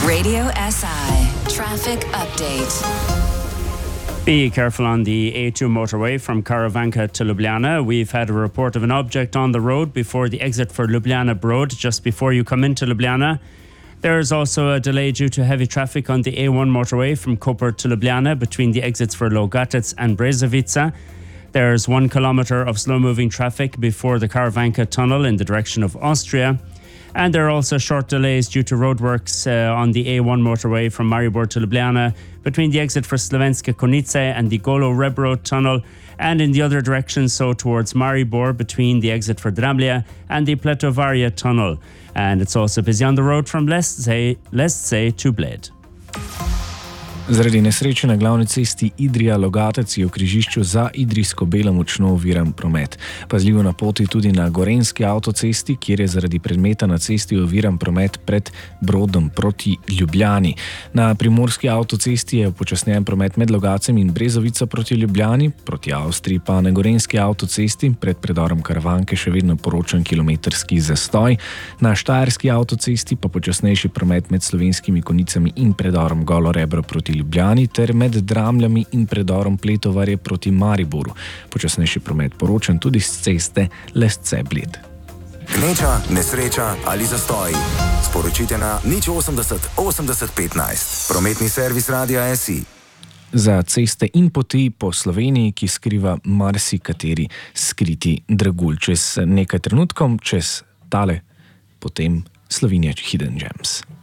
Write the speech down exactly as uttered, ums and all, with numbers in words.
Radio S I Traffic Update. Be careful on the A two motorway from Karavanka to Ljubljana. We've had a report of an object on the road before the exit for Ljubljana Broad, just before you come into Ljubljana. There is also a delay due to heavy traffic on the A one motorway from Koper to Ljubljana between the exits for Logatec and Brezovica. There's one kilometre of slow-moving traffic before the Karavanka tunnel in the direction of Austria. And there are also short delays due to roadworks uh, on the A one motorway from Maribor to Ljubljana between the exit for Slovenska Konjica and the Golo Rebro tunnel, and in the other direction, so towards Maribor between the exit for Dramlje and the Pletovarje tunnel. And it's also busy on the road from Lesce, Lesce to Bled. Zaradi nesreče na glavni cesti Idrija-Logatec je v križišču za Idrijsko-Belo močno oviran promet. Pazljivo na poti tudi na Gorenjski avtocesti, kjer je zaradi predmeta na cesti oviran promet pred Brodom proti Ljubljani. Na Primorski avtocesti je upočasnjen promet med Logacem in Brezovico proti Ljubljani, proti Avstriji pa na Gorenjski avtocesti pred predorom Karavanke še vedno poročan kilometrski zastoj. Na Štajerski avtocesti pa počasnejši promet med Slovenskimi Konjicami in predorom Golo Rebro proti Ljubljani ter med Dramljami in predorom Pletovarje proti Mariboru. Počasnejši promet poročan tudi z ceste Lesce-Bled. Gneča, nesreča ali zastoj. Sporočite na nič osemdeset osemdeset petnajst. Prometni servis Radia S I. Za ceste in poti po Sloveniji, ki skriva marsikateri skriti dragulj. Čez nekaj trenutkom, čez tale, potem Slovenia Hidden Gems.